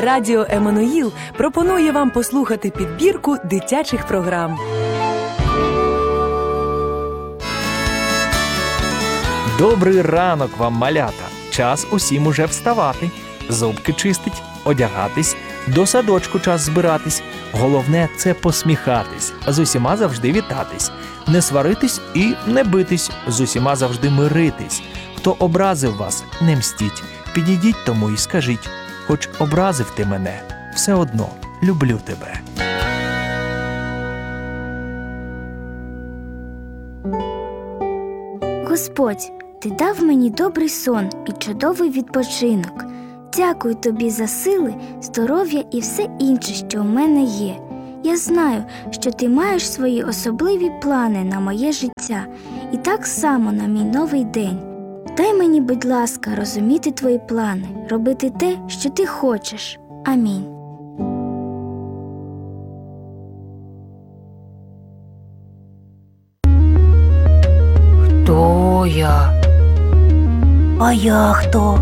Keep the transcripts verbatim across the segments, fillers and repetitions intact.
Радіо Еммануїл пропонує вам послухати підбірку дитячих програм. Добрий ранок вам, малята! Час усім уже вставати, зубки чистить, одягатись, до садочку час збиратись. Головне – це посміхатись, з усіма завжди вітатись, не сваритись і не битись, з усіма завжди миритись. Хто образив вас, не мстіть, підійдіть тому і скажіть: хоч образив ти мене, все одно люблю тебе. Господь, Ти дав мені добрий сон і чудовий відпочинок. Дякую Тобі за сили, здоров'я і все інше, що у мене є. Я знаю, що Ти маєш свої особливі плани на моє життя і так само на мій новий день. Дай мені, будь ласка, розуміти Твої плани, робити те, що Ти хочеш. Амінь. Хто я? А я хто?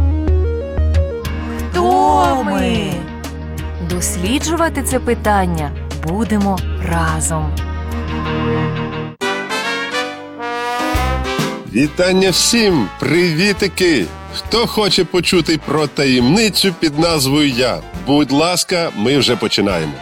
Хто ми? Досліджувати це питання будемо разом. Вітання всім! Привітики! Хто хоче почути про таємницю під назвою «Я»? Будь ласка, ми вже починаємо.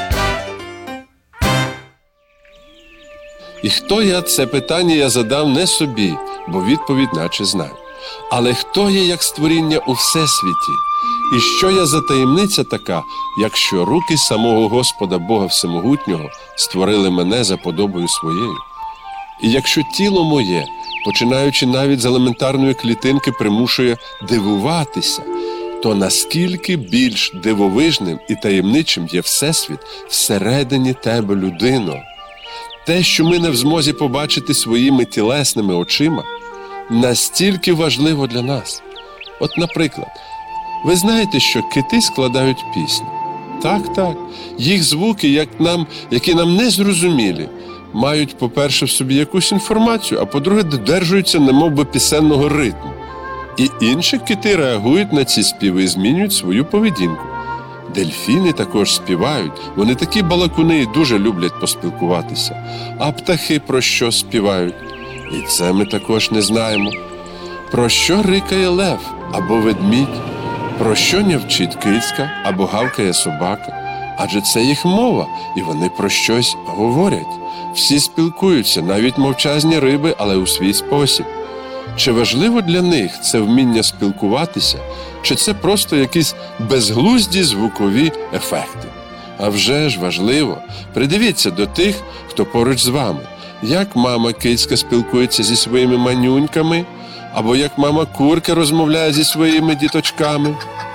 І хто я? Це питання я задав не собі, бо відповідь наче знаю. Але хто є як створіння у всесвіті? І що я за таємниця така, якщо руки самого Господа Бога Всемогутнього створили мене за подобою своєю? І якщо тіло моє, починаючи навіть з елементарної клітинки, примушує дивуватися, то наскільки більш дивовижним і таємничим є Всесвіт всередині тебе, людино? Те, що ми не в змозі побачити своїми тілесними очима, настільки важливо для нас. От, наприклад, ви знаєте, що кити складають пісні? Так, так. Їх звуки, як нам, які нам не зрозумілі, мають, по-перше, в собі якусь інформацію, а по-друге, додержуються немов би пісенного ритму. І інші кити реагують на ці співи і змінюють свою поведінку. Дельфіни також співають, вони такі балакуни і дуже люблять поспілкуватися. А птахи про що співають? І це ми також не знаємо. Про що рикає лев або ведмідь? Про що нявчить кицька або гавкає собака? Адже це їх мова, і вони про щось говорять. Всі спілкуються, навіть мовчазні риби, але у свій спосіб. Чи важливо для них це вміння спілкуватися, чи це просто якісь безглузді звукові ефекти? А вже ж важливо. Придивіться до тих, хто поруч з вами. Як мама кицька спілкується зі своїми манюньками, або як мама курка розмовляє зі своїми діточками.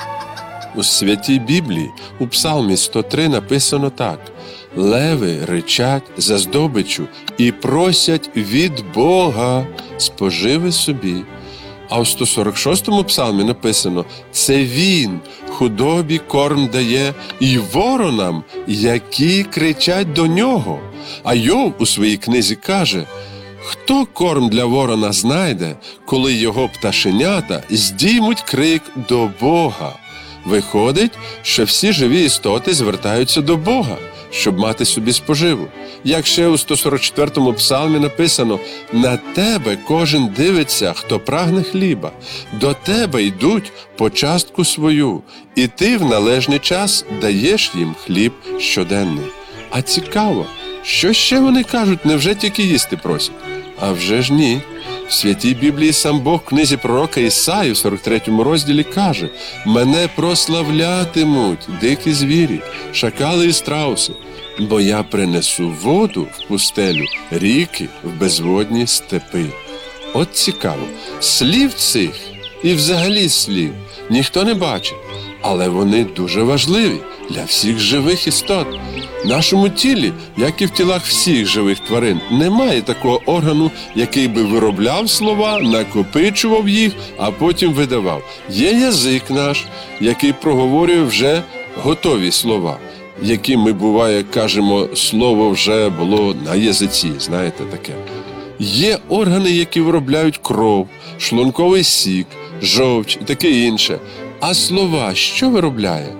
У Святій Біблії, у Псалмі сто три написано так: «Леви ричать за здобиччю і просять від Бога споживи собі». А у сто сорок шостому псалмі написано: «Це Він худобі корм дає і воронам, які кричать до нього». А Йов у своїй книзі каже: «Хто корм для ворона знайде, коли його пташенята здіймуть крик до Бога?» Виходить, що всі живі істоти звертаються до Бога, щоб мати собі споживу. Як ще у сто сорок четвертому псалмі написано: «На тебе кожен дивиться, хто прагне хліба, до тебе йдуть по частку свою, і ти в належний час даєш їм хліб щоденний». А цікаво, що ще вони кажуть, невже тільки їсти просять? А вже ж ні. В Святій Біблії сам Бог в книзі пророка Ісаї в сорок третьому розділі каже: «Мене прославлятимуть дикі звірі, шакали і страуси, бо я принесу воду в пустелю, ріки в безводні степи». От цікаво, слів цих і взагалі слів ніхто не бачить, але вони дуже важливі для всіх живих істот. В нашому тілі, як і в тілах всіх живих тварин, немає такого органу, який би виробляв слова, накопичував їх, а потім видавав. Є язик наш, який проговорює вже готові слова, які ми, буває, кажемо, слово вже було на язиці, знаєте таке. Є органи, які виробляють кров, шлунковий сік, жовч і таке інше. А слова що виробляє?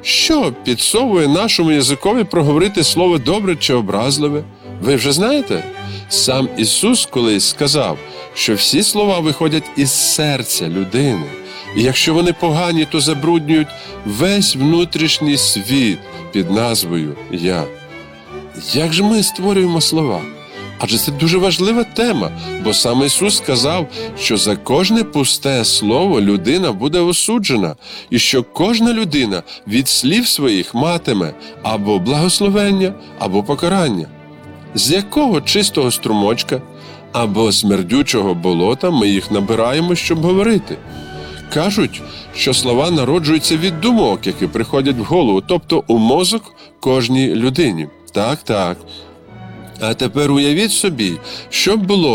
Що підсовує нашому язикові проговорити слово добре чи образливе? Ви вже знаєте? Сам Ісус колись сказав, що всі слова виходять із серця людини. І якщо вони погані, то забруднюють весь внутрішній світ під назвою «Я». Як же ми створюємо слова? Адже це дуже важлива тема, бо сам Ісус сказав, що за кожне пусте слово людина буде осуджена, і що кожна людина від слів своїх матиме або благословення, або покарання. З якого чистого струмочка або смердючого болота ми їх набираємо, щоб говорити? Кажуть, що слова народжуються від думок, які приходять в голову, тобто у мозок кожній людині. Так, так. А тепер уявіть собі, що б було,